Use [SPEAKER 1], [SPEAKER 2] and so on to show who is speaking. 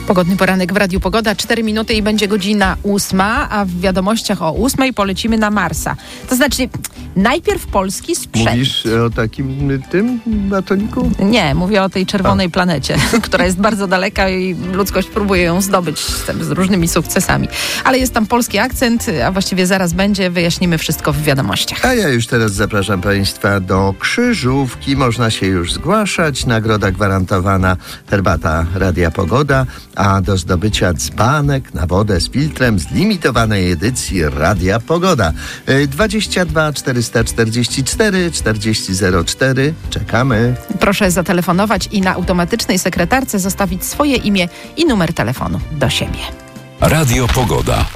[SPEAKER 1] Pogodny poranek w Radiu Pogoda, 4 minuty i będzie godzina 8, a w wiadomościach o 8 polecimy na Marsa. To znaczy, najpierw polski sprzęt.
[SPEAKER 2] Mówisz o takim tym batoniku?
[SPEAKER 1] Nie, mówię o tej czerwonej planecie, która jest bardzo daleka i ludzkość próbuje ją zdobyć z różnymi sukcesami. Ale jest tam polski akcent, a właściwie zaraz będzie, wyjaśnimy wszystko w wiadomościach.
[SPEAKER 2] A ja już teraz zapraszam Państwa do Krzyżówki. Można się już zgłaszać. Nagroda gwarantowana, herbata Radia Pogoda, a do zdobycia dzbanek na wodę z filtrem z limitowanej edycji Radia Pogoda. 22 444 4004. Czekamy.
[SPEAKER 1] Proszę zatelefonować i na automatycznej sekretarce zostawić swoje imię i numer telefonu do siebie.
[SPEAKER 3] Radio Pogoda.